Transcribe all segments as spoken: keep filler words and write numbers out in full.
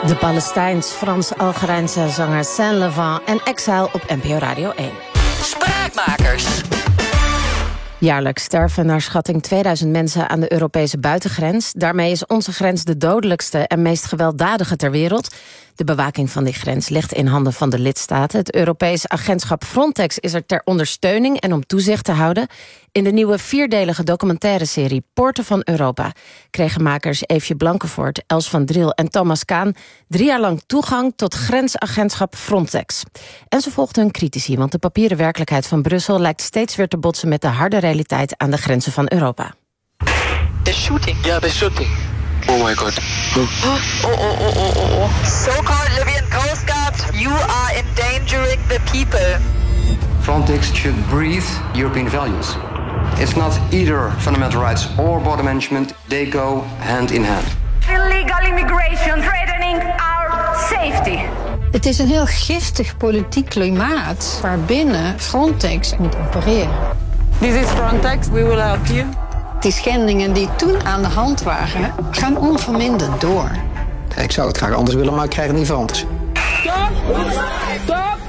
De Palestijns-Frans-Algerijnse zanger Saint-Levant en Exile op N P O Radio één. Spraakmakers. Jaarlijks sterven naar schatting tweeduizend mensen aan de Europese buitengrens. Daarmee is onze grens de dodelijkste en meest gewelddadige ter wereld. De bewaking van die grens ligt in handen van de lidstaten. Het Europees agentschap Frontex is er ter ondersteuning en om toezicht te houden. In de nieuwe vierdelige documentaire serie Poorten van Europa kregen makers Eefje Blankenvoort, Els van Driel en Thomas Kaan drie jaar lang toegang tot grensagentschap Frontex. En ze volgden hun critici, want de papieren werkelijkheid van Brussel lijkt steeds weer te botsen met de harde realiteit aan de grenzen van Europa. The shooting. Yeah, they're shooting. Oh my god. Oh, oh, oh, oh, oh, oh. So-called Libyan Coast Guard, you are endangering the people. Frontex should breathe European values. It's not either fundamental rights or border management. They go hand in hand. Illegal immigration threatening our safety. Het is een heel giftig politiek klimaat waarbinnen Frontex moet opereren. This is Frontex, we will help you. Die schendingen die toen aan de hand waren, gaan onverminderd door. Ik zou het graag anders willen, maar ik krijg het niet van anders. Stop! Stop!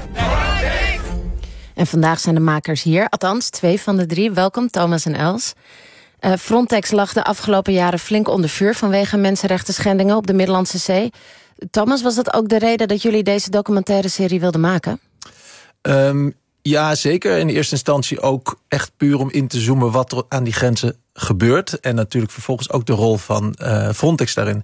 En vandaag zijn de makers hier, althans twee van de drie. Welkom, Thomas en Els. Uh, Frontex lag de afgelopen jaren flink onder vuur vanwege mensenrechten schendingen op de Middellandse Zee. Thomas, was dat ook de reden dat jullie deze documentaire serie wilden maken? Um, ja, zeker. In eerste instantie ook echt puur om in te zoomen wat er aan die grenzen gebeurt. En natuurlijk vervolgens ook de rol van uh, Frontex daarin.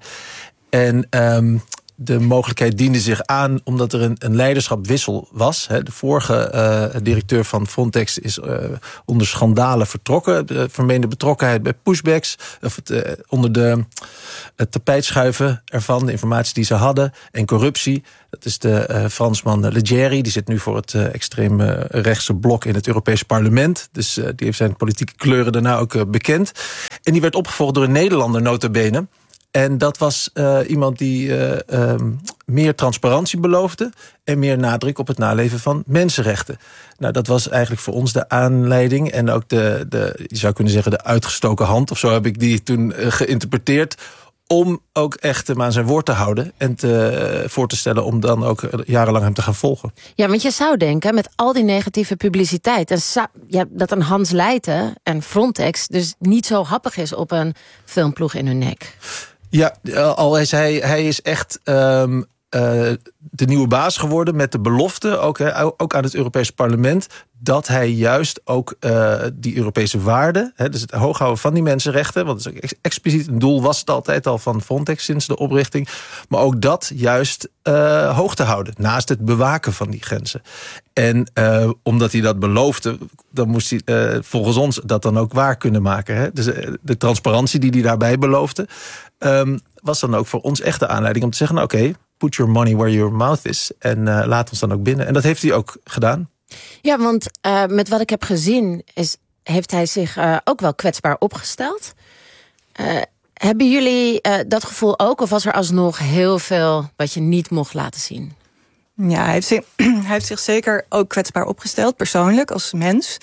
En um, de mogelijkheid diende zich aan omdat er een, een leiderschapwissel was. De vorige uh, directeur van Frontex is uh, onder schandalen vertrokken. De vermeende betrokkenheid bij pushbacks, of het, uh, onder de het tapijtschuiven ervan, de informatie die ze hadden, en corruptie. Dat is de uh, Fransman Leggeri, die zit nu voor het uh, extreem rechtse blok in het Europees Parlement. Dus uh, die heeft zijn politieke kleuren daarna ook uh, bekend. En die werd opgevolgd door een Nederlander, nota bene. En dat was uh, iemand die uh, um, meer transparantie beloofde en meer nadruk op het naleven van mensenrechten. Nou, dat was eigenlijk voor ons de aanleiding en ook de, de je zou kunnen zeggen, de uitgestoken hand, of zo heb ik die toen uh, geïnterpreteerd, om ook echt hem aan zijn woord te houden en te, uh, voor te stellen om dan ook jarenlang hem te gaan volgen. Ja, want je zou denken, met al die negatieve publiciteit, en sa- ja, dat een Hans Leijten en Frontex dus niet zo happig is op een filmploeg in hun nek. Ja, al is hij, hij is echt um, uh, de nieuwe baas geworden met de belofte, ook, he, ook aan het Europese parlement, dat hij juist ook uh, die Europese waarden, he, dus het hooghouden van die mensenrechten, want het is ook expliciet een doel, was het altijd al van Frontex sinds de oprichting, maar ook dat juist uh, hoog te houden, naast het bewaken van die grenzen. En uh, omdat hij dat beloofde, dan moest hij uh, volgens ons dat dan ook waar kunnen maken. Hè? Dus uh, de transparantie die hij daarbij beloofde, um, was dan ook voor ons echt de aanleiding om te zeggen, nou, oké, okay, put your money where your mouth is en uh, laat ons dan ook binnen. En dat heeft hij ook gedaan. Ja, want uh, met wat ik heb gezien is, heeft hij zich uh, ook wel kwetsbaar opgesteld. Uh, hebben jullie uh, dat gevoel ook, of was er alsnog heel veel wat je niet mocht laten zien? Ja, hij heeft, zich, hij heeft zich zeker ook kwetsbaar opgesteld, persoonlijk, als mens.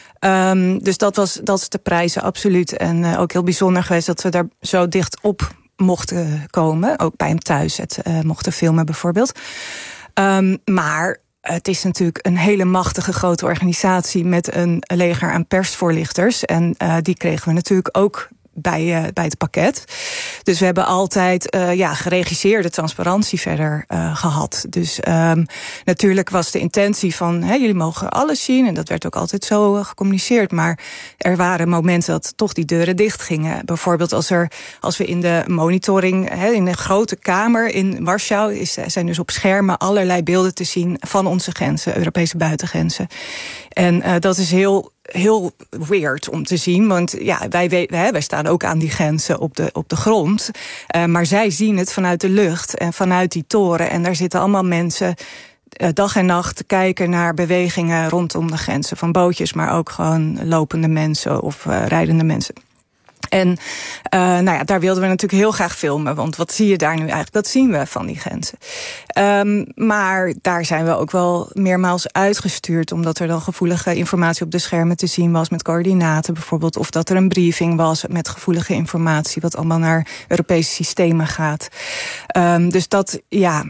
Um, dus dat was dat is te prijzen, absoluut. En uh, ook heel bijzonder geweest dat we daar zo dicht op mochten komen. Ook bij hem thuis het uh, mochten filmen bijvoorbeeld. Um, maar het is natuurlijk een hele machtige grote organisatie met een leger aan persvoorlichters. En uh, die kregen we natuurlijk ook bij, uh, bij het pakket. Dus we hebben altijd uh, ja, geregisseerde transparantie verder uh, gehad. Dus um, natuurlijk was de intentie van, hè, jullie mogen alles zien. En dat werd ook altijd zo uh, gecommuniceerd. Maar er waren momenten dat toch die deuren dicht gingen. Bijvoorbeeld als, er, als we in de monitoring, hè, in de grote kamer in Warschau, is, zijn dus op schermen allerlei beelden te zien van onze grenzen, Europese buitengrenzen. En uh, dat is heel heel weird om te zien, want ja, wij, wij, wij staan ook aan die grenzen op de, op de grond. Uh, maar zij zien het vanuit de lucht en vanuit die toren. En daar zitten allemaal mensen uh, dag en nacht te kijken naar bewegingen rondom de grenzen. Van bootjes, maar ook gewoon lopende mensen of uh, rijdende mensen. En uh, nou ja, daar wilden we natuurlijk heel graag filmen. Want wat zie je daar nu eigenlijk? Dat zien we van die grenzen. Um, maar daar zijn we ook wel meermaals uitgestuurd. Omdat er dan gevoelige informatie op de schermen te zien was. Met coördinaten bijvoorbeeld. Of dat er een briefing was met gevoelige informatie. Wat allemaal naar Europese systemen gaat. Um, dus dat, ja...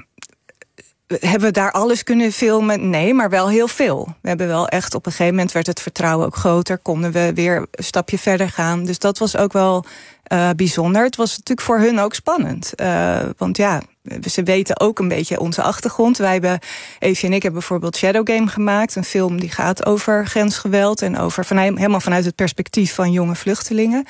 Hebben we daar alles kunnen filmen? Nee, maar wel heel veel. We hebben wel echt, op een gegeven moment werd het vertrouwen ook groter. Konden we weer een stapje verder gaan. Dus dat was ook wel uh, bijzonder. Het was natuurlijk voor hun ook spannend. Uh, want ja, ze weten ook een beetje onze achtergrond. Wij hebben, Evie en ik hebben bijvoorbeeld Shadow Game gemaakt. Een film die gaat over grensgeweld. En over van, helemaal vanuit het perspectief van jonge vluchtelingen.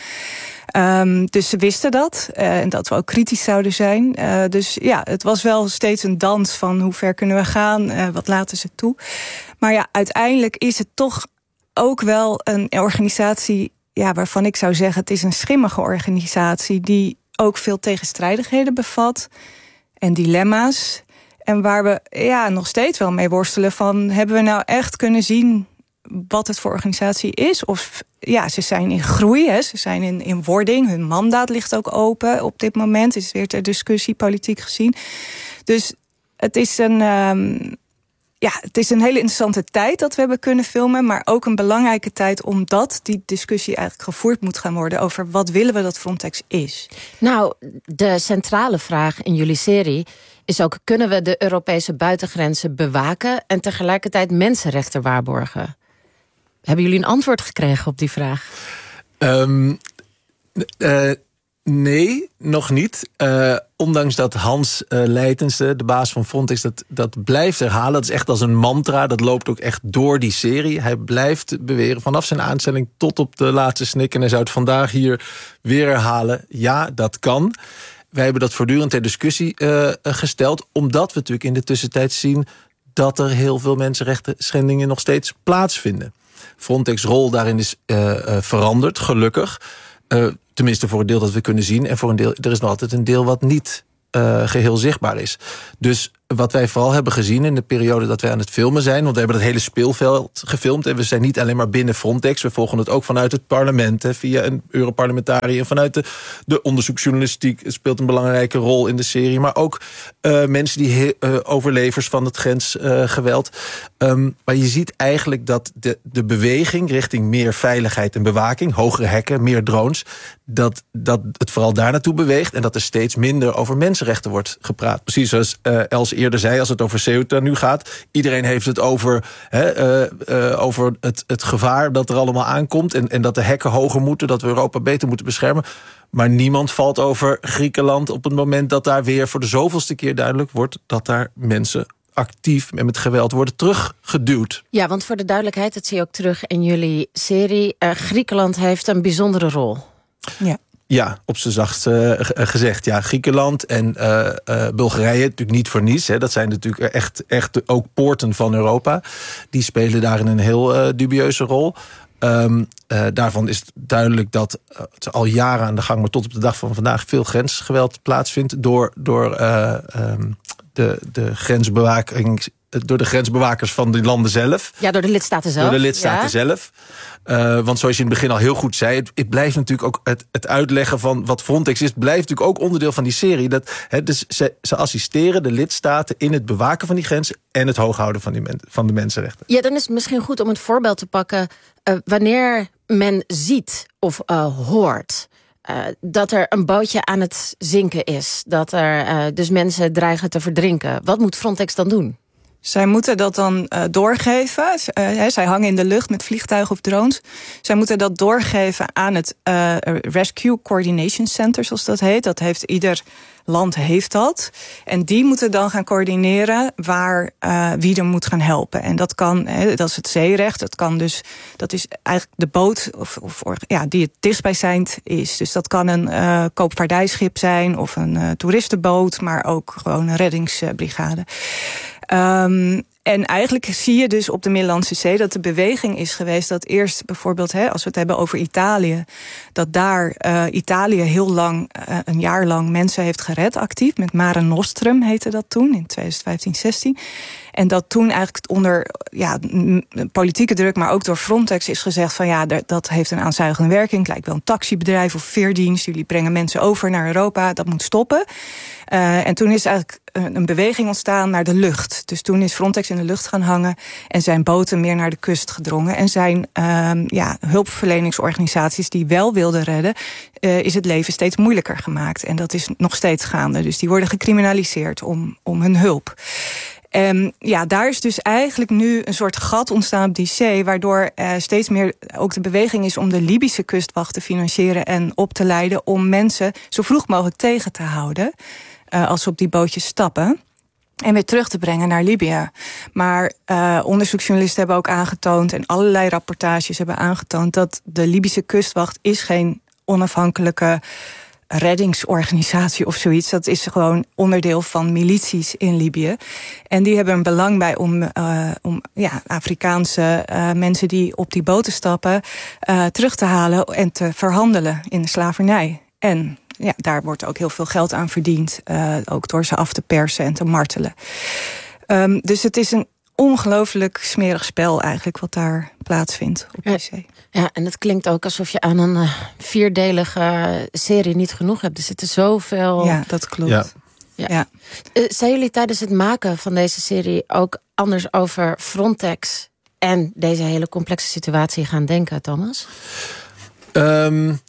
Um, dus ze wisten dat. Uh, en dat we ook kritisch zouden zijn. Uh, dus ja, het was wel steeds een dans van hoe ver kunnen we gaan. Uh, wat laten ze toe. Maar ja, uiteindelijk is het toch ook wel een organisatie... Ja, waarvan ik zou zeggen, het is een schimmige organisatie... die ook veel tegenstrijdigheden bevat. En dilemma's. En waar we ja, nog steeds wel mee worstelen van... hebben we nou echt kunnen zien wat het voor organisatie is? Of ja, ze zijn in groei, hè. Ze zijn in, in wording. Hun mandaat ligt ook open op dit moment. Het is weer ter discussie, politiek gezien. Dus het is een... Um, Ja, het is een hele interessante tijd dat we hebben kunnen filmen... maar ook een belangrijke tijd omdat die discussie eigenlijk gevoerd moet gaan worden... over wat willen we dat Frontex is. Nou, de centrale vraag in jullie serie is ook... kunnen we de Europese buitengrenzen bewaken... en tegelijkertijd mensenrechten waarborgen? Hebben jullie een antwoord gekregen op die vraag? Um, uh, nee, nog niet. Uh, ondanks dat Hans uh, Leijtense, de baas van Frontex, dat, dat blijft herhalen. Dat is echt als een mantra. Dat loopt ook echt door die serie. Hij blijft beweren vanaf zijn aanstelling tot op de laatste snik. En hij zou het vandaag hier weer herhalen. Ja, dat kan. Wij hebben dat voortdurend ter discussie uh, gesteld. Omdat we natuurlijk in de tussentijd zien dat er heel veel mensenrechten schendingen nog steeds plaatsvinden. Frontex' rol daarin is uh, uh, veranderd, gelukkig. Uh, tenminste voor een deel dat we kunnen zien. En voor een deel, er is nog altijd een deel wat niet uh, geheel zichtbaar is. Dus wat wij vooral hebben gezien in de periode dat wij aan het filmen zijn... want we hebben dat hele speelveld gefilmd... en we zijn niet alleen maar binnen Frontex... we volgen het ook vanuit het parlement, hè, via een Europarlementariër... en vanuit de, de onderzoeksjournalistiek speelt een belangrijke rol in de serie... maar ook uh, mensen die he, uh, overlevers van het grensgeweld. Uh, um, maar je ziet eigenlijk dat de, de beweging richting meer veiligheid en bewaking... hogere hekken, meer drones... dat, dat het vooral daar naartoe beweegt... en dat er steeds minder over mensenrechten wordt gepraat. Precies zoals uh, Els eerder zei, als het over Ceuta nu gaat. Iedereen heeft het over, hè, uh, uh, over het, het gevaar dat er allemaal aankomt... En, en dat de hekken hoger moeten, dat we Europa beter moeten beschermen. Maar niemand valt over Griekenland op het moment dat daar weer... voor de zoveelste keer duidelijk wordt dat daar mensen actief en met geweld worden teruggeduwd. Ja, want voor de duidelijkheid, dat zie je ook terug in jullie serie... Uh, Griekenland heeft een bijzondere rol. Ja. Ja, op z'n zachtst uh, gezegd. Ja, Griekenland en uh, uh, Bulgarije, natuurlijk niet voor niets. Hè, dat zijn natuurlijk echt, echt ook poorten van Europa. Die spelen daarin een heel uh, dubieuze rol. Um, uh, daarvan is het duidelijk dat uh, het al jaren aan de gang... maar tot op de dag van vandaag veel grensgeweld plaatsvindt... door, door uh, um, de, de grensbewaking... door de grensbewakers van die landen zelf. Ja, door de lidstaten zelf. Door de lidstaten ja. zelf. Uh, want zoals je in het begin al heel goed zei... het, het blijft natuurlijk ook het, het uitleggen van wat Frontex is... blijft natuurlijk ook onderdeel van die serie. Dat, he, dus ze, ze assisteren de lidstaten in het bewaken van die grenzen... en het hooghouden van, die men, van de mensenrechten. Ja, dan is het misschien goed om het voorbeeld te pakken... Uh, wanneer men ziet of uh, hoort... Uh, dat er een bootje aan het zinken is. Dat er uh, dus mensen dreigen te verdrinken. Wat moet Frontex dan doen? Zij moeten dat dan uh, doorgeven. Uh, hè, zij hangen in de lucht met vliegtuigen of drones. Zij moeten dat doorgeven aan het uh, Rescue Coordination Center, zoals dat heet. Dat heeft ieder land heeft dat. En die moeten dan gaan coördineren waar uh, wie er moet gaan helpen. En dat kan, hè, dat is het zeerecht. Dat kan dus, dat is eigenlijk de boot of, of ja, die het dichtstbijzijnd is. Dus dat kan een uh, koopvaardijschip zijn of een uh, toeristenboot, maar ook gewoon een reddingsbrigade. Um, En eigenlijk zie je dus op de Middellandse Zee dat de beweging is geweest dat eerst bijvoorbeeld, hè, als we het hebben over Italië, dat daar uh, Italië heel lang, uh, een jaar lang mensen heeft gered actief. Met Mare Nostrum heette dat toen, in twintig vijftien zestien. En dat toen eigenlijk onder ja, politieke druk, maar ook door Frontex is gezegd van ja, dat heeft een aanzuigende werking. Het lijkt wel een taxibedrijf of veerdienst. Jullie brengen mensen over naar Europa, dat moet stoppen. Uh, en toen is eigenlijk een beweging ontstaan naar de lucht. Dus toen is Frontex in de lucht gaan hangen en zijn boten meer naar de kust gedrongen. En zijn uh, ja, hulpverleningsorganisaties die wel wilden redden, uh, is het leven steeds moeilijker gemaakt. En dat is nog steeds gaande. Dus die worden gecriminaliseerd om, om hun hulp. Um, ja, daar is dus eigenlijk nu een soort gat ontstaan op die zee, waardoor uh, steeds meer ook de beweging is om de Libische kustwacht te financieren en op te leiden om mensen zo vroeg mogelijk tegen te houden uh, als ze op die bootjes stappen. En weer terug te brengen naar Libië. Maar uh, onderzoeksjournalisten hebben ook aangetoond en allerlei rapportages hebben aangetoond dat de Libische kustwacht is geen onafhankelijke reddingsorganisatie of zoiets. Dat is gewoon onderdeel van milities in Libië. En die hebben er belang bij om, uh, om ja, Afrikaanse uh, mensen die op die boten stappen uh, terug te halen en te verhandelen in de slavernij. En ja, daar wordt ook heel veel geld aan verdiend. Uh, ook door ze af te persen en te martelen. Um, dus het is een ongelooflijk smerig spel eigenlijk wat daar plaatsvindt op de zee. Ja, en het klinkt ook alsof je aan een uh, vierdelige serie niet genoeg hebt. Er zitten zoveel... Ja, dat klopt. Ja. Ja. Ja. Uh, zijn jullie tijdens het maken van deze serie ook anders over Frontex en deze hele complexe situatie gaan denken, Thomas? Um,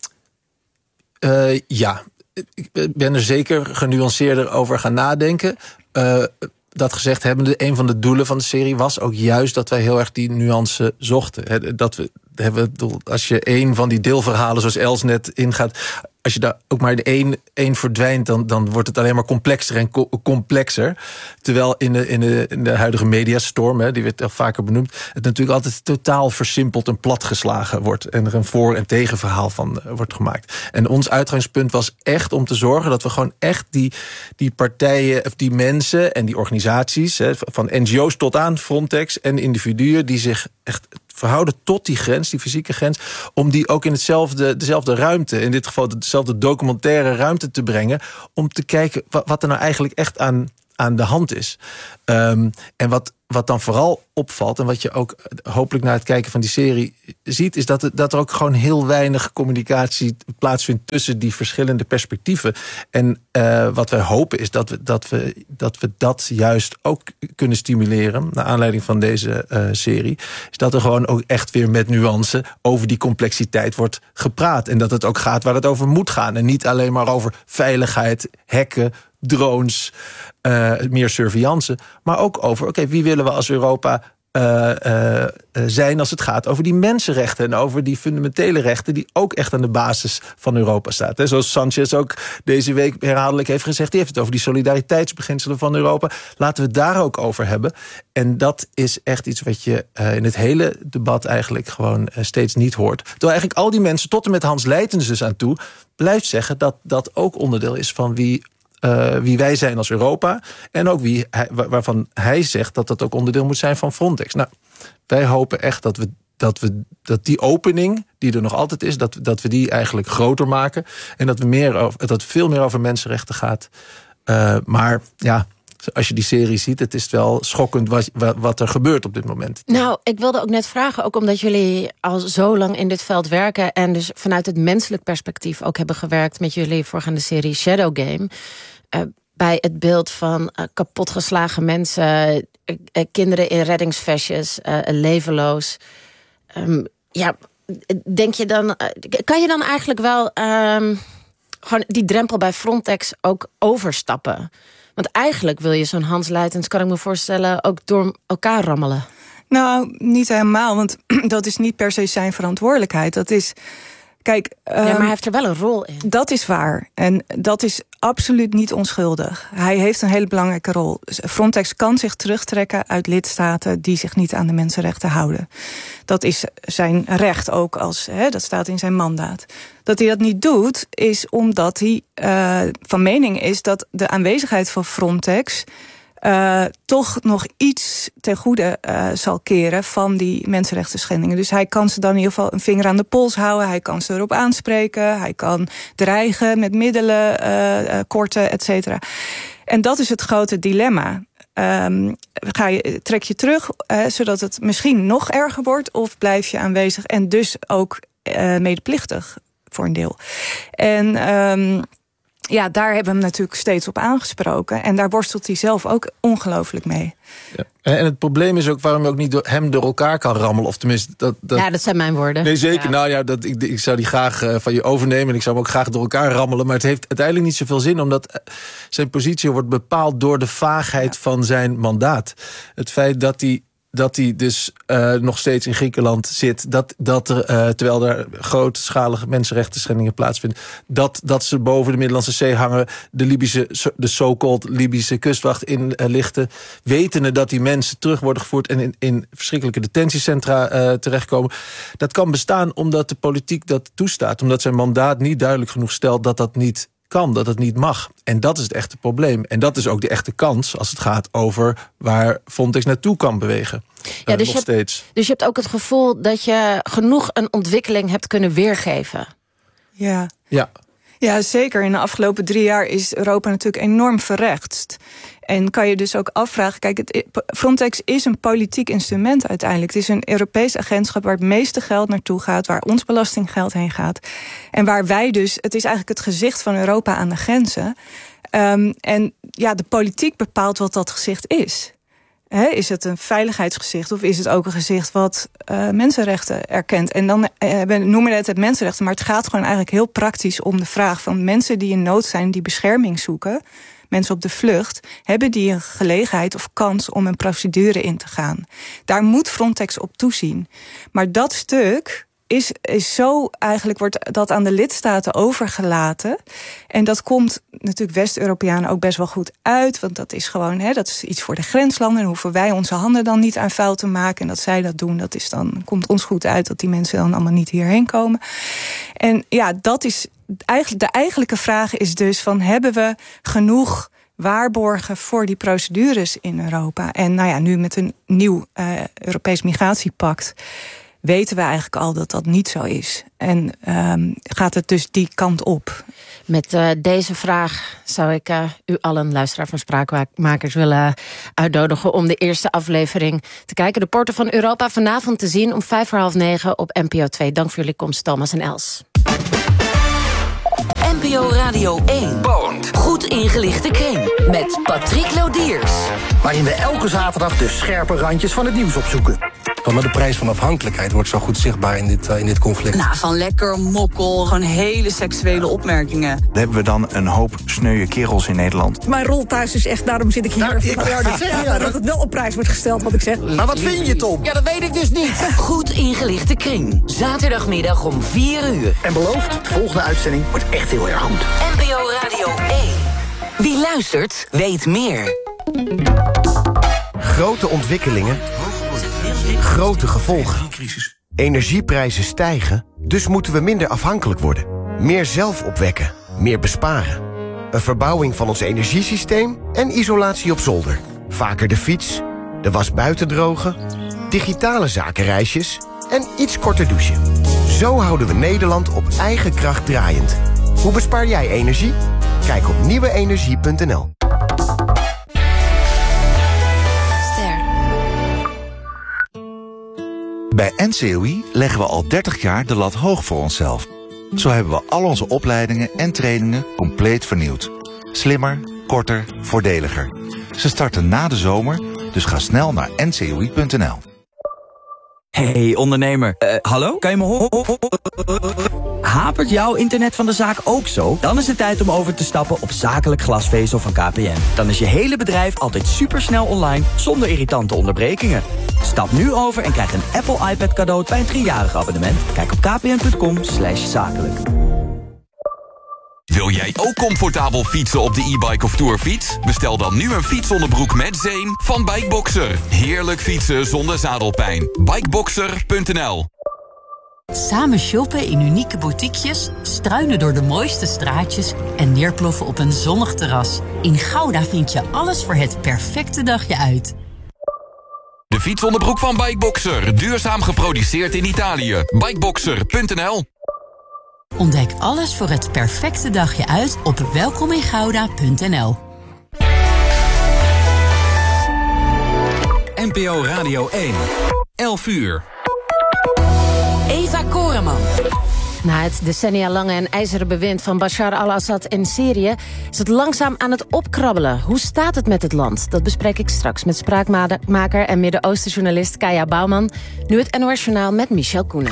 uh, ja, ik ben er zeker genuanceerder over gaan nadenken. Uh, Dat gezegd hebbende, een van de doelen van de serie was ook juist dat wij heel erg die nuance zochten. Dat we, hebben, als je één van die deelverhalen zoals Els net ingaat, als je daar ook maar de één, één verdwijnt, dan, dan wordt het alleen maar complexer en co- complexer. Terwijl in de, in de, in de huidige mediastorm, hè, die werd al vaker benoemd, het natuurlijk altijd totaal versimpeld en platgeslagen wordt. En er een voor- en tegenverhaal van uh, wordt gemaakt. En ons uitgangspunt was echt om te zorgen dat we gewoon echt die, die partijen, of die mensen en die organisaties, hè, van N G O's tot aan Frontex en individuen die zich echt verhouden tot die grens, die fysieke grens, om die ook in hetzelfde, dezelfde ruimte, in dit geval dezelfde documentaire ruimte te brengen, om te kijken wat, wat er nou eigenlijk echt aan, aan de hand is. Um, en wat, wat dan vooral opvalt, en wat je ook hopelijk na het kijken van die serie ziet, is dat, het, dat er ook gewoon heel weinig communicatie plaatsvindt tussen die verschillende perspectieven. En uh, wat wij hopen is dat we, dat we dat we dat juist ook kunnen stimuleren, naar aanleiding van deze uh, serie, is dat er gewoon ook echt weer met nuance over die complexiteit wordt gepraat. En dat het ook gaat waar het over moet gaan. En niet alleen maar over veiligheid, hacken, drones, uh, meer surveillance, maar ook over, oké, okay, wie willen we als Europa uh, uh, zijn als het gaat over die mensenrechten en over die fundamentele rechten die ook echt aan de basis van Europa staat. He, zoals Sanchez ook deze week herhaaldelijk heeft gezegd, die heeft het over die solidariteitsbeginselen van Europa. Laten we het daar ook over hebben. En dat is echt iets wat je uh, in het hele debat eigenlijk gewoon uh, steeds niet hoort. Terwijl eigenlijk al die mensen, tot en met Hans Leijtens dus aan toe, blijft zeggen dat dat ook onderdeel is van wie Uh, wie wij zijn als Europa. En ook wie hij, waarvan hij zegt dat dat ook onderdeel moet zijn van Frontex. Nou, wij hopen echt dat we, dat we dat die opening die er nog altijd is, dat, dat we die eigenlijk groter maken. En dat we meer over, dat het veel meer over mensenrechten gaat. Uh, maar ja, als je die serie ziet, het is wel schokkend wat, wat er gebeurt op dit moment. Nou, ik wilde ook net vragen, ook omdat jullie al zo lang in dit veld werken en dus vanuit het menselijk perspectief ook hebben gewerkt met jullie voorgaande serie Shadow Game. Uh, bij het beeld van uh, kapotgeslagen mensen, uh, uh, kinderen in reddingsvestjes, uh, levenloos. Um, ja, denk je dan, uh, kan je dan eigenlijk wel um, gewoon die drempel bij Frontex ook overstappen? Want eigenlijk wil je zo'n Hans Leijtens, kan ik me voorstellen, ook door elkaar rammelen. Nou, niet helemaal, want dat is niet per se zijn verantwoordelijkheid. Dat is, kijk, um, ja, maar hij heeft er wel een rol in. Dat is waar. En dat is absoluut niet onschuldig. Hij heeft een hele belangrijke rol. Frontex kan zich terugtrekken uit lidstaten die zich niet aan de mensenrechten houden. Dat is zijn recht ook, als, hè, dat staat in zijn mandaat. Dat hij dat niet doet, is omdat hij uh, van mening is dat de aanwezigheid van Frontex Uh, toch nog iets ten goede uh, zal keren van die mensenrechten schendingen. Dus hij kan ze dan in ieder geval een vinger aan de pols houden. Hij kan ze erop aanspreken. Hij kan dreigen met middelen, uh, uh, korten, et cetera. En dat is het grote dilemma. Um, ga je, trek je terug, uh, zodat het misschien nog erger wordt, of blijf je aanwezig en dus ook uh, medeplichtig voor een deel. En um, ja, daar hebben we hem natuurlijk steeds op aangesproken. En daar worstelt hij zelf ook ongelooflijk mee. Ja. En het probleem is ook waarom je ook niet door hem door elkaar kan rammelen. Of tenminste, dat, dat... Ja, dat zijn mijn woorden. Nee, zeker. Ja. Nou ja, dat, ik, ik zou die graag uh, van je overnemen. En ik zou hem ook graag door elkaar rammelen. Maar het heeft uiteindelijk niet zoveel zin. Omdat zijn positie wordt bepaald door de vaagheid ja. van zijn mandaat. Het feit dat hij... dat hij dus uh, nog steeds in Griekenland zit. Dat, dat er, uh, terwijl er grootschalige mensenrechten schendingen plaatsvinden. Dat, dat ze boven de Middellandse Zee hangen. De Libische, de so-called Libische kustwacht inlichten. Uh, wetende dat die mensen terug worden gevoerd en in, in verschrikkelijke detentiecentra uh, terechtkomen. Dat kan bestaan omdat de politiek dat toestaat. Omdat zijn mandaat niet duidelijk genoeg stelt dat dat niet kan, dat het niet mag. En dat is het echte probleem. En dat is ook de echte kans als het gaat over waar Frontex naartoe kan bewegen. Ja, dus, uh, je nog hebt, steeds. dus je hebt ook het gevoel dat je genoeg een ontwikkeling hebt kunnen weergeven. Ja. Ja. Ja, zeker. In de afgelopen drie jaar is Europa natuurlijk enorm verrechtst. En kan je dus ook afvragen, kijk, het, Frontex is een politiek instrument uiteindelijk. Het is een Europees agentschap waar het meeste geld naartoe gaat, waar ons belastinggeld heen gaat. En waar wij dus, het is eigenlijk het gezicht van Europa aan de grenzen. Um, en ja, de politiek bepaalt wat dat gezicht is. He, is het een veiligheidsgezicht of is het ook een gezicht wat uh, mensenrechten erkent? En dan uh, we noemen het het mensenrechten, maar het gaat gewoon eigenlijk heel praktisch om de vraag van mensen die in nood zijn, die bescherming zoeken, mensen op de vlucht, hebben die een gelegenheid of kans om een procedure in te gaan. Daar moet Frontex op toezien. Maar dat stuk is, is zo, eigenlijk wordt dat aan de lidstaten overgelaten. En dat komt natuurlijk West-Europeanen ook best wel goed uit. Want dat is gewoon, hè, dat is iets voor de grenslanden. En hoeven wij onze handen dan niet aan vuil te maken. En dat zij dat doen, dat is dan, komt ons goed uit dat die mensen dan allemaal niet hierheen komen. En ja, dat is eigenlijk, de eigenlijke vraag is dus van, hebben we genoeg waarborgen voor die procedures in Europa? En nou ja, nu met een nieuw uh, Europees migratiepact weten we eigenlijk al dat dat niet zo is. En um, gaat het dus die kant op. Met uh, deze vraag zou ik uh, u allen, luisteraar van Spraakmakers, willen uitnodigen om de eerste aflevering te kijken. De Poorten van Europa vanavond te zien om vijf voor half negen op N P O twee. Dank voor jullie komst, Thomas en Els. N P O Radio één. Bond. Goed ingelichte kring. Met Patrick Lodiers. Waarin we elke zaterdag de scherpe randjes van het nieuws opzoeken. Maar de prijs van afhankelijkheid wordt zo goed zichtbaar in dit, uh, in dit conflict. Nou, van lekker, mokkel, gewoon hele seksuele opmerkingen. Dan hebben we dan een hoop sneuwe kerels in Nederland. Mijn rol thuis is echt, daarom zit ik hier. Nou, ik wou dat zeggen, ja, dat het wel op prijs wordt gesteld, wat ik zeg. Maar wat vind je, Tom? Ja, dat weet ik dus niet. Goed ingelichte kring. Zaterdagmiddag om vier uur. En beloofd, de volgende uitzending wordt echt heel erg goed. N P O Radio één. Wie luistert, weet meer. Grote ontwikkelingen. Grote gevolgen. Energieprijzen stijgen, dus moeten we minder afhankelijk worden. Meer zelf opwekken, meer besparen. Een verbouwing van ons energiesysteem en isolatie op zolder. Vaker de fiets, de was buiten drogen, digitale zakenreisjes en iets korter douchen. Zo houden we Nederland op eigen kracht draaiend. Hoe bespaar jij energie? Kijk op nieuwe energie punt n l. Bij N C O I leggen we al dertig jaar de lat hoog voor onszelf. Zo hebben we al onze opleidingen en trainingen compleet vernieuwd. Slimmer, korter, voordeliger. Ze starten na de zomer, dus ga snel naar N C O I punt n l. Hey ondernemer, uh, hallo? Kan je me horen? Hapert jouw internet van de zaak ook zo? Dan is het tijd om over te stappen op zakelijk glasvezel van K P N. Dan is je hele bedrijf altijd supersnel online, zonder irritante onderbrekingen. Stap nu over en krijg een Apple iPad cadeau bij een driejarig abonnement. Kijk op kpn punt com slash zakelijk. Wil jij ook comfortabel fietsen op de e-bike of tourfiets? Bestel dan nu een fietsonderbroek met zeem van Bikeboxer. Heerlijk fietsen zonder zadelpijn. Bikeboxer punt n l Samen shoppen in unieke boutiquejes, struinen door de mooiste straatjes en neerploffen op een zonnig terras. In Gouda vind je alles voor het perfecte dagje uit. De fietsonderbroek van Bikeboxer. Duurzaam geproduceerd in Italië. Bikeboxer punt n l. Ontdek alles voor het perfecte dagje uit op welkomingouda punt n l. N P O Radio één. elf uur. Eva Koreman. Na het decennia lange en ijzeren bewind van Bashar al-Assad in Syrië is het langzaam aan het opkrabbelen. Hoe staat het met het land? Dat bespreek ik straks met spraakmaker en Midden-Oosten-journalist Kaya Bouwman. Nu het N O S-journaal met Michel Koenen.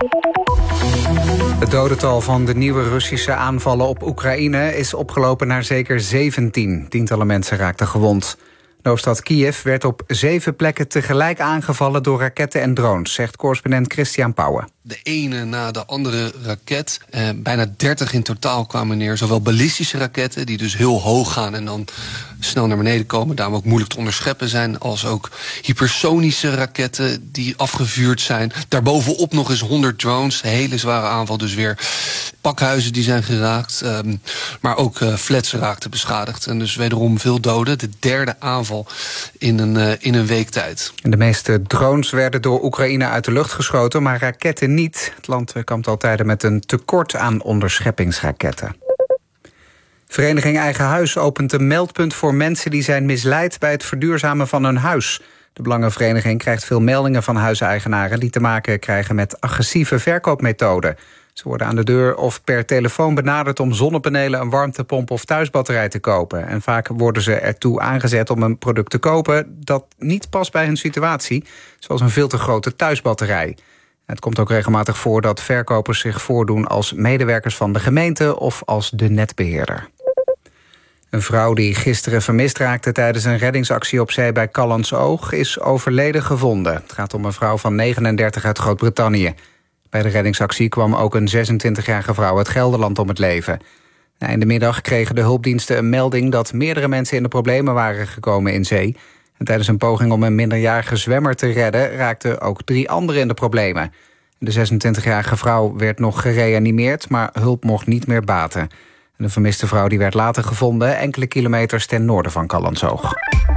Het dodental van de nieuwe Russische aanvallen op Oekraïne is opgelopen naar zeker zeventien. Tientallen mensen raakten gewond. De hoofdstad Kiev werd op zeven plekken tegelijk aangevallen door raketten en drones, zegt correspondent Christian Pauwen. De ene na de andere raket. Eh, bijna dertig in totaal kwamen neer. Zowel ballistische raketten, die dus heel hoog gaan en dan snel naar beneden komen, daarom ook moeilijk te onderscheppen zijn, als ook hypersonische raketten die afgevuurd zijn. Daarbovenop nog eens honderd drones. Hele zware aanval dus weer. Pakhuizen die zijn geraakt. Um, maar ook uh, flats raakten beschadigd. En dus wederom veel doden. De derde aanval in een, uh, in een week tijd. En de meeste drones werden door Oekraïne uit de lucht geschoten, maar raketten niet. Het land kampt al tijden met een tekort aan onderscheppingsraketten. Vereniging Eigen Huis opent een meldpunt voor mensen die zijn misleid bij het verduurzamen van hun huis. De Belangenvereniging krijgt veel meldingen van huiseigenaren die te maken krijgen met agressieve verkoopmethoden. Ze worden aan de deur of per telefoon benaderd om zonnepanelen, een warmtepomp of thuisbatterij te kopen. En vaak worden ze ertoe aangezet om een product te kopen dat niet past bij hun situatie, zoals een veel te grote thuisbatterij. Het komt ook regelmatig voor dat verkopers zich voordoen als medewerkers van de gemeente of als de netbeheerder. Een vrouw die gisteren vermist raakte tijdens een reddingsactie op zee bij Callantsoog is overleden gevonden. Het gaat om een vrouw van negenendertig uit Groot-Brittannië. Bij de reddingsactie kwam ook een zesentwintigjarige vrouw uit Gelderland om het leven. In de middag kregen de hulpdiensten een melding dat meerdere mensen in de problemen waren gekomen in zee. En tijdens een poging om een minderjarige zwemmer te redden raakten ook drie anderen in de problemen. De zesentwintigjarige vrouw werd nog gereanimeerd, maar hulp mocht niet meer baten. De vermiste vrouw die werd later gevonden enkele kilometers ten noorden van Callantsoog.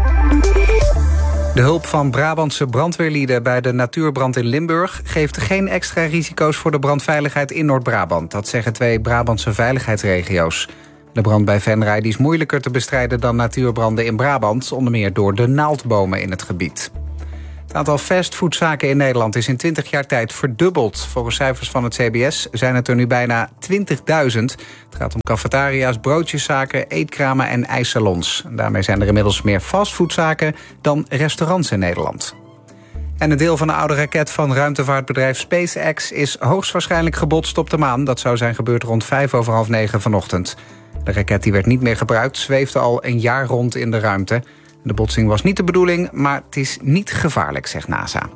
De hulp van Brabantse brandweerlieden bij de natuurbrand in Limburg geeft geen extra risico's voor de brandveiligheid in Noord-Brabant. Dat zeggen twee Brabantse veiligheidsregio's. De brand bij Venray die is moeilijker te bestrijden dan natuurbranden in Brabant, onder meer door de naaldbomen in het gebied. Het aantal fastfoodzaken in Nederland is in twintig jaar tijd verdubbeld. Volgens cijfers van het C B S zijn het er nu bijna twintigduizend. Het gaat om cafetaria's, broodjeszaken, eetkramen en ijssalons. En daarmee zijn er inmiddels meer fastfoodzaken dan restaurants in Nederland. En een deel van de oude raket van ruimtevaartbedrijf SpaceX is hoogstwaarschijnlijk gebotst op de maan. Dat zou zijn gebeurd rond vijf over half negen vanochtend. De raket die werd niet meer gebruikt, zweefde al een jaar rond in de ruimte. De botsing was niet de bedoeling, maar het is niet gevaarlijk, zegt NASA.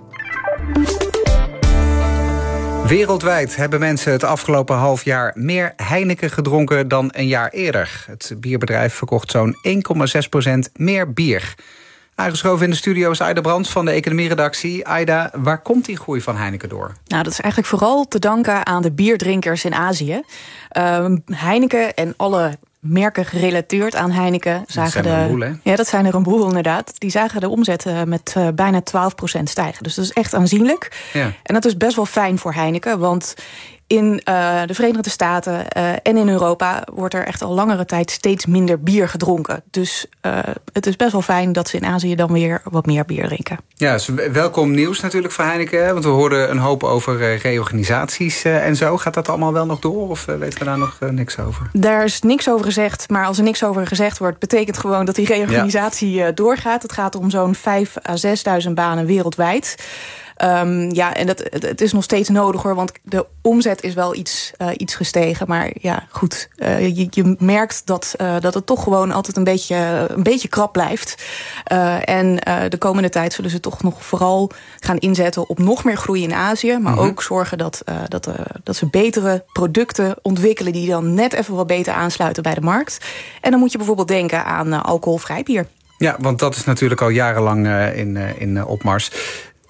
Wereldwijd hebben mensen het afgelopen half jaar meer Heineken gedronken dan een jaar eerder. Het bierbedrijf verkocht zo'n één komma zes procent meer bier. Aangeschoven in de studio is Aida Brands van de economieredactie. Aida, waar komt die groei van Heineken door? Nou, dat is eigenlijk vooral te danken aan de bierdrinkers in Azië. Uh, Heineken en alle merken gerelateerd aan Heineken zagen dat zijn de. Een boel, hè? Ja, dat zijn er een boel inderdaad. Die zagen de omzet uh, met uh, bijna twaalf procent stijgen. Dus dat is echt aanzienlijk. Ja. En dat is best wel fijn voor Heineken, want in uh, de Verenigde Staten uh, en in Europa wordt er echt al langere tijd steeds minder bier gedronken. Dus uh, het is best wel fijn dat ze in Azië dan weer wat meer bier drinken. Ja, dus welkom nieuws natuurlijk voor Heineken. Want we hoorden een hoop over uh, reorganisaties uh, en zo. Gaat dat allemaal wel nog door of uh, weten we daar nog uh, niks over? Daar is niks over gezegd, maar als er niks over gezegd wordt, betekent gewoon dat die reorganisatie ja. uh, doorgaat. Het gaat om zo'n vijf à zesduizend banen wereldwijd. Um, ja, en dat, het is nog steeds nodig hoor, want de omzet is wel iets, uh, iets gestegen. Maar ja, goed, uh, je, je merkt dat, uh, dat het toch gewoon altijd een beetje, een beetje krap blijft. Uh, en uh, de komende tijd zullen ze toch nog vooral gaan inzetten op nog meer groei in Azië. Maar mm-hmm. ook zorgen dat, uh, dat, uh, dat ze betere producten ontwikkelen die dan net even wat beter aansluiten bij de markt. En dan moet je bijvoorbeeld denken aan uh, alcoholvrij bier. Ja, want dat is natuurlijk al jarenlang uh, in, uh, in uh, opmars.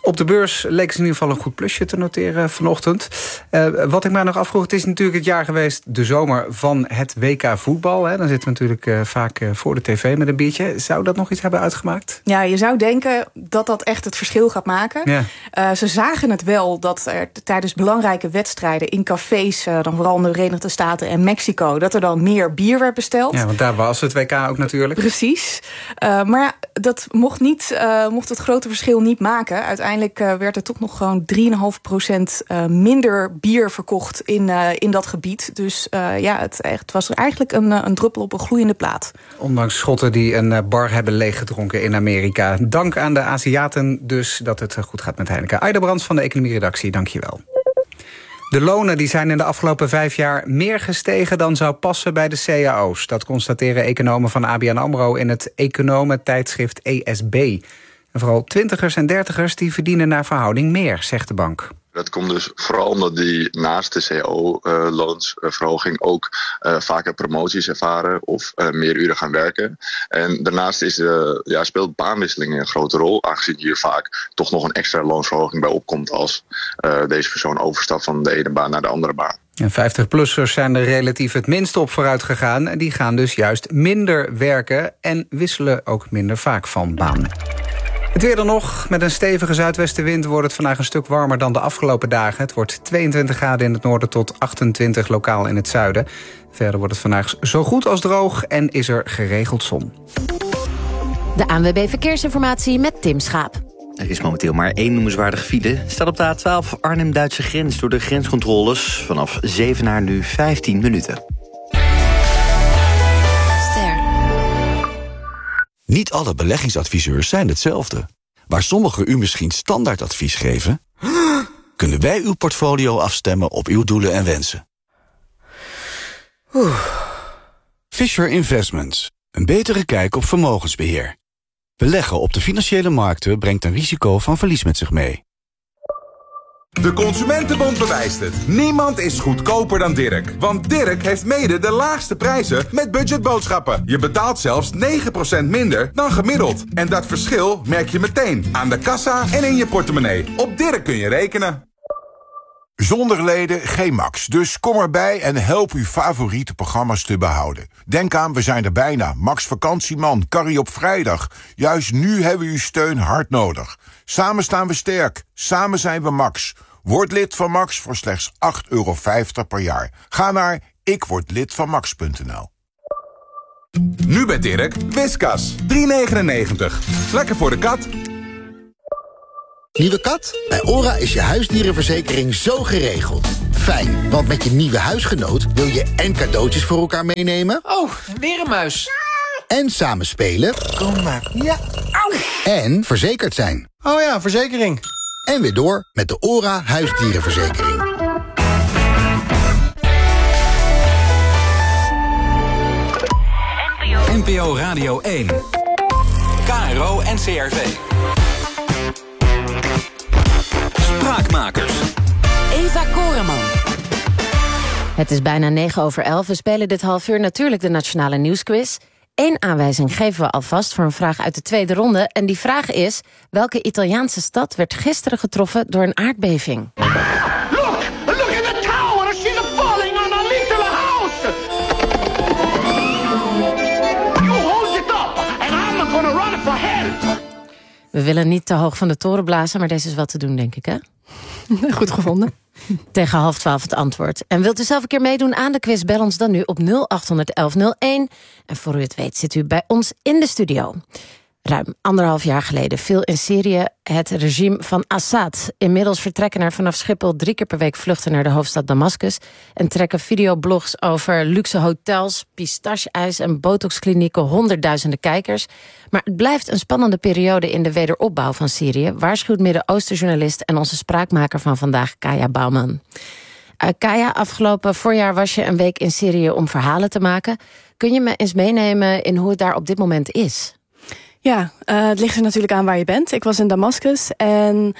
Op de beurs leek ze in ieder geval een goed plusje te noteren vanochtend. Uh, wat ik mij nog afvroeg, het is natuurlijk het jaar geweest... de zomer van het W K voetbal. Hè. Dan zitten we natuurlijk uh, vaak uh, voor de tv met een biertje. Zou dat nog iets hebben uitgemaakt? Ja, je zou denken dat dat echt het verschil gaat maken. Ja. Uh, ze zagen het wel dat er tijdens belangrijke wedstrijden... in cafés, uh, dan vooral in de Verenigde Staten en Mexico... dat er dan meer bier werd besteld. Ja, want daar was het W K ook natuurlijk. Precies. Uh, maar ja, dat mocht, niet, uh, mocht het grote verschil niet maken. Uiteindelijk Uiteindelijk werd er toch nog gewoon drie komma vijf procent minder bier verkocht in, uh, in dat gebied. Dus uh, ja, het, het was eigenlijk een, een druppel op een gloeiende plaat. Ondanks schotten die een bar hebben leeggedronken in Amerika. Dank aan de Aziaten dus dat het goed gaat met Heineken. Aida Brands van de economieredactie, dank je wel. De lonen die zijn in de afgelopen vijf jaar meer gestegen dan zou passen bij de C A O's. Dat constateren economen van A B N AMRO in het economentijdschrift E S B. En vooral twintigers en dertigers die verdienen naar verhouding meer, zegt de bank. Dat komt dus vooral omdat die naast de C A O-loonsverhoging uh, ook uh, vaker promoties ervaren of uh, meer uren gaan werken. En daarnaast is de, ja, speelt baanwisseling een grote rol, aangezien hier vaak toch nog een extra loonsverhoging bij opkomt als uh, deze persoon overstapt van de ene baan naar de andere baan. En vijftig-plussers zijn er relatief het minst op vooruit gegaan. En die gaan dus juist minder werken en wisselen ook minder vaak van baan. Het weer dan nog. Met een stevige zuidwestenwind wordt het vandaag een stuk warmer dan de afgelopen dagen. Het wordt tweeëntwintig graden in het noorden tot achtentwintig lokaal in het zuiden. Verder wordt het vandaag zo goed als droog en is er geregeld zon. De A N W B Verkeersinformatie met Tim Schaap. Er is momenteel maar één noemenswaardige file. Staat op de A twaalf Arnhem-Duitse grens door de grenscontroles. Vanaf Zevenaar nu vijftien minuten. Niet alle beleggingsadviseurs zijn hetzelfde. Waar sommigen u misschien standaardadvies geven, kunnen wij uw portfolio afstemmen op uw doelen en wensen. Oeh. Fisher Investments. Een betere kijk op vermogensbeheer. Beleggen op de financiële markten brengt een risico van verlies met zich mee. De Consumentenbond bewijst het. Niemand is goedkoper dan Dirk. Want Dirk heeft mede de laagste prijzen met budgetboodschappen. Je betaalt zelfs negen procent minder dan gemiddeld. En dat verschil merk je meteen aan de kassa en in je portemonnee. Op Dirk kun je rekenen. Zonder leden geen Max. Dus kom erbij en help uw favoriete programma's te behouden. Denk aan, we zijn er bijna. Max Vakantieman, Carrie op vrijdag. Juist nu hebben we uw steun hard nodig. Samen staan we sterk. Samen zijn we Max. Word lid van Max voor slechts acht euro vijftig per jaar. Ga naar ikwordlidvanmax punt n l. Nu bij Dirk, Whiskas. drie negenennegentig. Lekker voor de kat. Nieuwe kat? Bij ORA is je huisdierenverzekering zo geregeld. Fijn, want met je nieuwe huisgenoot wil je en cadeautjes voor elkaar meenemen. Oh, weer een muis. En samen spelen. Kom maar. Ja. Au. En verzekerd zijn. Oh ja, verzekering. En weer door met de ORA huisdierenverzekering. N P O Radio één. K R O en C R V. Spraakmakers. Eva Koreman. Het is bijna negen over elf. We spelen dit half uur natuurlijk de Nationale Nieuwsquiz. Eén aanwijzing geven we alvast voor een vraag uit de tweede ronde. En die vraag is: welke Italiaanse stad werd gisteren getroffen door een aardbeving? Look! Look at the tower! She's falling on a little house! You hold it up and I'm gonna run for help! We willen niet te hoog van de toren blazen, maar deze is wel te doen, denk ik, hè? Goed gevonden. Tegen half twaalf het antwoord. En wilt u zelf een keer meedoen aan de quiz? Bel ons dan nu op nul acht elf nul één. En voor u het weet zit u bij ons in de studio. Ruim anderhalf jaar geleden viel in Syrië het regime van Assad. Inmiddels vertrekken er vanaf Schiphol drie keer per week vluchten naar de hoofdstad Damascus. En trekken videoblogs over luxe hotels, pistache-ijs en botoxklinieken honderdduizenden kijkers. Maar het blijft een spannende periode in de wederopbouw van Syrië, waarschuwt Midden-Oosten-journalist en onze spraakmaker van vandaag, Kaya Bouwman. Uh, Kaya, afgelopen voorjaar was je een week in Syrië om verhalen te maken. Kun je me eens meenemen in hoe het daar op dit moment is? Ja, uh, het ligt er natuurlijk aan waar je bent. Ik was in Damascus en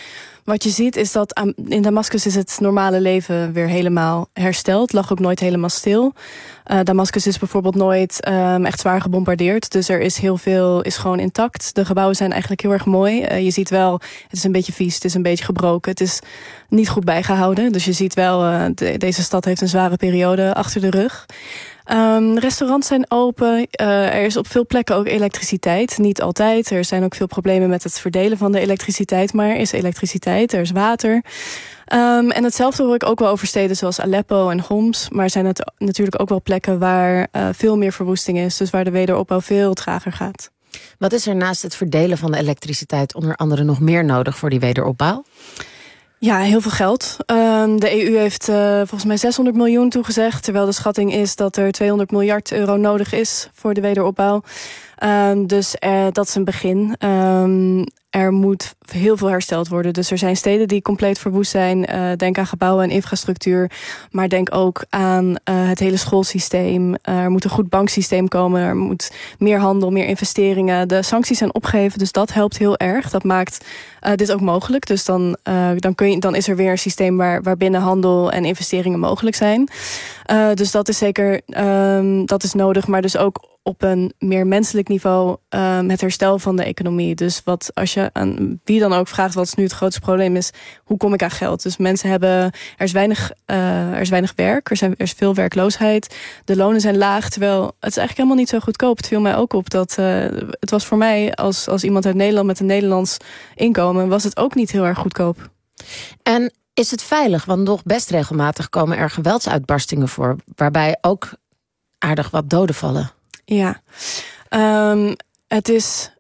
wat je ziet is dat aan, in Damascus is het normale leven weer helemaal hersteld. Het lag ook nooit helemaal stil. Uh, Damascus is bijvoorbeeld nooit um, echt zwaar gebombardeerd. Dus er is heel veel is gewoon intact. De gebouwen zijn eigenlijk heel erg mooi. Uh, je ziet wel, het is een beetje vies, het is een beetje gebroken. Het is niet goed bijgehouden. Dus je ziet wel, uh, de, deze stad heeft een zware periode achter de rug. Um, restaurants zijn open. Uh, er is op veel plekken ook elektriciteit. Niet altijd. Er zijn ook veel problemen met het verdelen van de elektriciteit. Maar er is elektriciteit, er is water. Um, en hetzelfde hoor ik ook wel over steden zoals Aleppo en Homs. Maar zijn het natuurlijk ook wel plekken waar uh, veel meer verwoesting is. Dus waar de wederopbouw veel trager gaat. Wat is er naast het verdelen van de elektriciteit onder andere nog meer nodig voor die wederopbouw? Ja, heel veel geld. Um, de E U heeft uh, volgens mij zeshonderd miljoen toegezegd. Terwijl de schatting is dat er tweehonderd miljard euro nodig is voor de wederopbouw. Um, dus uh, dat is een begin. Um, er moet heel veel hersteld worden. Dus er zijn steden die compleet verwoest zijn. Uh, denk aan gebouwen en infrastructuur. Maar denk ook aan uh, het hele schoolsysteem. Uh, er moet een goed banksysteem komen. Er moet meer handel, meer investeringen. De sancties zijn opgeheven, dus dat helpt heel erg. Dat maakt uh, dit ook mogelijk. Dus dan, uh, dan, kun je, dan is er weer een systeem waar, waarbinnen handel en investeringen mogelijk zijn. Uh, dus dat is zeker um, dat is nodig. Maar dus ook op een meer menselijk niveau um, het herstel van de economie. Dus wat als je aan wie dan ook vraagt wat nu het grootste probleem is, hoe kom ik aan geld? Dus mensen hebben, er is weinig, uh, er is weinig werk, er, zijn, er is veel werkloosheid, de lonen zijn laag, terwijl het is eigenlijk helemaal niet zo goedkoop. Het viel mij ook op dat uh, het was voor mij als, als iemand uit Nederland met een Nederlands inkomen, was het ook niet heel erg goedkoop. En is het veilig? Want nog best regelmatig komen er geweldsuitbarstingen voor, waarbij ook aardig wat doden vallen. Ja, um, het is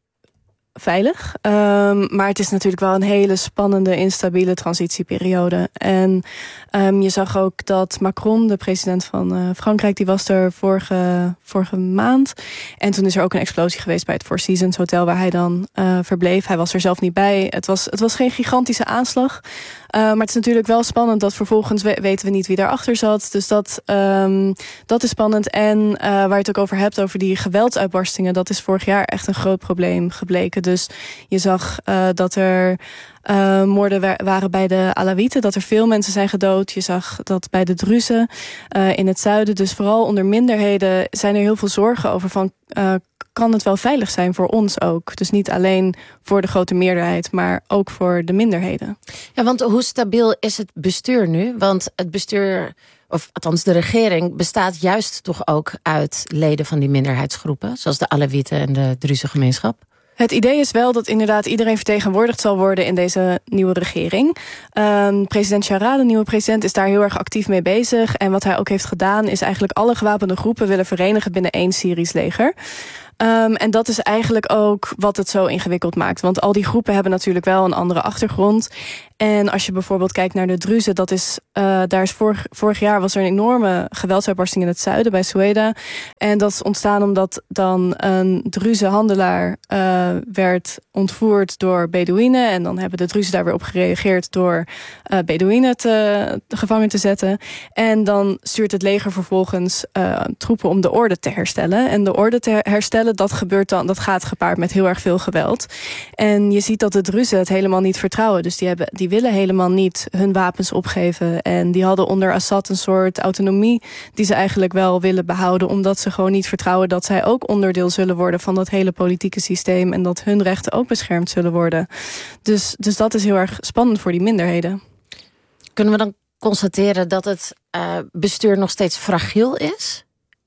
veilig, um, maar het is natuurlijk wel een hele spannende, instabiele transitieperiode. En um, je zag ook dat Macron, de president van uh, Frankrijk, die was er vorige, vorige maand. En toen is er ook een explosie geweest bij het Four Seasons Hotel waar hij dan uh, verbleef. Hij was er zelf niet bij. Het was, het was geen gigantische aanslag. Uh, maar het is natuurlijk wel spannend dat vervolgens we, weten we niet wie daarachter zat. Dus dat, um, dat is spannend. En uh, waar je het ook over hebt, over die geweldsuitbarstingen, dat is vorig jaar echt een groot probleem gebleken. Dus je zag uh, dat er uh, moorden wa- waren bij de Alawieten, dat er veel mensen zijn gedood. Je zag dat bij de Druzen uh, in het zuiden. Dus vooral onder minderheden zijn er heel veel zorgen over van Uh, kan het wel veilig zijn voor ons ook. Dus niet alleen voor de grote meerderheid, maar ook voor de minderheden. Ja, want hoe stabiel is het bestuur nu? Want het bestuur, of althans de regering, bestaat juist toch ook uit leden van die minderheidsgroepen, zoals de Alawieten en de Druzengemeenschap. Het idee is wel dat inderdaad iedereen vertegenwoordigd zal worden in deze nieuwe regering. Um, president Chara, de nieuwe president, is daar heel erg actief mee bezig. En wat hij ook heeft gedaan is eigenlijk alle gewapende groepen willen verenigen binnen één Syrisch leger. Um, en dat is eigenlijk ook wat het zo ingewikkeld maakt. Want al die groepen hebben natuurlijk wel een andere achtergrond. En als je bijvoorbeeld kijkt naar de Druzen, dat is, uh, daar is vorig, vorig jaar was er een enorme geweldsuitbarsting in het zuiden bij Soueda. En dat is ontstaan omdat dan een Druze handelaar uh, werd ontvoerd door Bedouinen. En dan hebben de Druzen daar weer op gereageerd door uh, Bedouinen te, te gevangen te zetten. En dan stuurt het leger vervolgens uh, troepen om de orde te herstellen. En de orde te herstellen, dat gebeurt dan, dat gaat gepaard met heel erg veel geweld. En je ziet dat de Druzen het helemaal niet vertrouwen. Dus die hebben die willen helemaal niet hun wapens opgeven. En die hadden onder Assad een soort autonomie die ze eigenlijk wel willen behouden, omdat ze gewoon niet vertrouwen dat zij ook onderdeel zullen worden van dat hele politieke systeem en dat hun rechten ook beschermd zullen worden. Dus, dus dat is heel erg spannend voor die minderheden. Kunnen we dan constateren dat het uh, bestuur nog steeds fragiel is?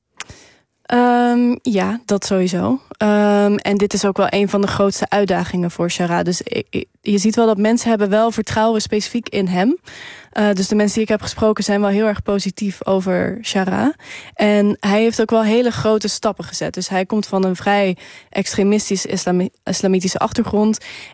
Um, ja, dat sowieso. Um, en dit is ook wel een van de grootste uitdagingen voor Chara. Dus ik, je ziet wel dat mensen hebben wel vertrouwen specifiek in hem. Uh, dus de mensen die ik heb gesproken zijn wel heel erg positief over Chara. En hij heeft ook wel hele grote stappen gezet. Dus hij komt van een vrij extremistisch islami- islamitische achtergrond.